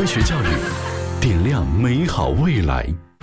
学教育，点亮美好未来。